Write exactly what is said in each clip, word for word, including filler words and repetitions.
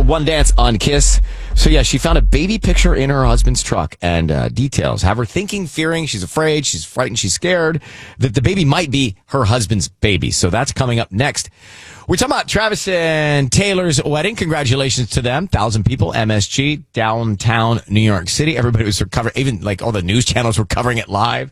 One Dance on Kiss. So, yeah, she found a baby picture in her husband's truck, and uh, details have her thinking, fearing, she's afraid, she's frightened, she's scared that the baby might be her husband's baby. So that's coming up next. We're talking about Travis and Taylor's wedding. Congratulations to them. Thousand people, M S G, downtown New York City. Everybody was covering, even like all the news channels were covering it live.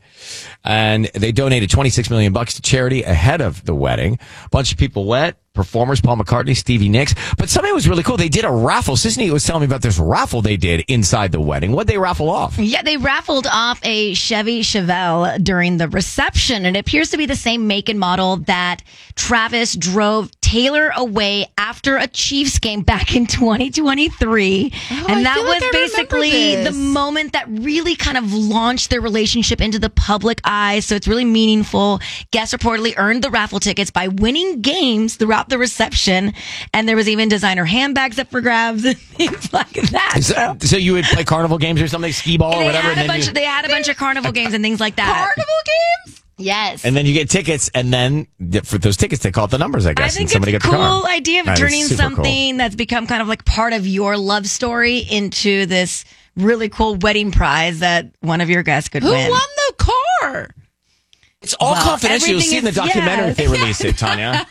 And they donated twenty-six million bucks to charity ahead of the wedding. A bunch of people went. Performers, Paul McCartney, Stevie Nicks. But something was really cool. They did a raffle. Sisney was telling me about this raffle they did inside the wedding. What'd they raffle off? Yeah, they raffled off a Chevy Chevelle during the reception. And it appears to be the same make and model that Travis drove Taylor away after a Chiefs game back in twenty twenty-three. Oh, and I that feel was like I basically remember the this. moment that really kind of launched their relationship into the public eye. So it's really meaningful. Guests reportedly earned the raffle tickets by winning games throughout the reception. And there was even designer handbags up for grabs and things like that. So, so you would play carnival games or something, skee ball or They whatever? had, a and then bunch, you, of- they had a bunch of carnival games and things like that. Carnival games? Yes. and then you get tickets, and then for those tickets, they call it the numbers, I guess. I think and somebody it's a gets the cool car. idea of That is turning super something cool. that's become kind of like part of your love story into this really cool wedding prize that one of your guests could Who win. won the car? It's all Well, confidential. You'll see in the everything is- documentary yeah. if they release it, Tanya.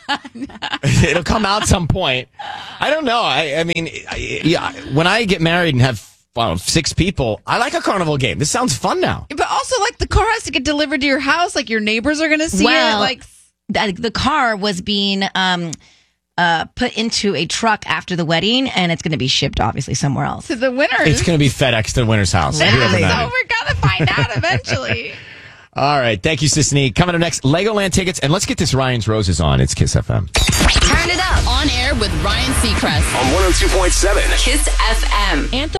It'll come out some point. I don't know. I, I mean, I, yeah. When I get married and have well, six people, I like a carnival game. This sounds fun now. But also, like, the car has to get delivered to your house. Like, your neighbors are going to see Well, it. Like, the, the car was being um, uh, put into a truck after the wedding, and it's going to be shipped, obviously, somewhere else. to the winners. It's going to be FedEx to the winner's house. Yeah, Whoever so that is. we're going to find out eventually. All right. Thank you, Sisney. Coming up next, Legoland tickets. And let's get this Ryan's Roses on. It's Kiss F M. Turn it up. On air with Ryan Seacrest. On one oh two point seven. Kiss F M. Anthony